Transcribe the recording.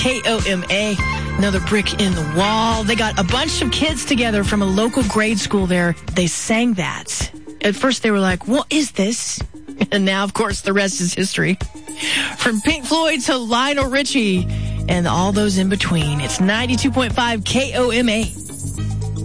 KOMA, another brick in the wall. They got a bunch of kids together from a local grade school there. They sang that. At first they were like, what is this? And now, of course, the rest is history. From Pink Floyd to Lionel Richie and all those in between. It's 92.5 KOMA.